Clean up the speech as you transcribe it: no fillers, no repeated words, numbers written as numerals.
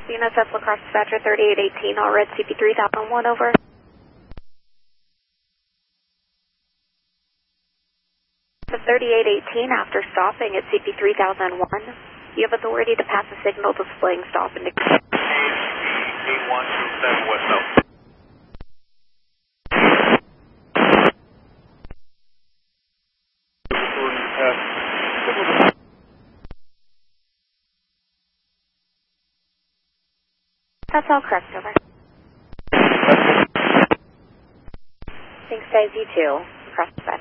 CNSF Lacrosse Dispatcher 3818, all red CP 3001, over. The 3818, after stopping at CP 3001, you have authority to pass a signal displaying stop indication. 8127 West South. That's all correct, over. Thanks, guys. You too. Cross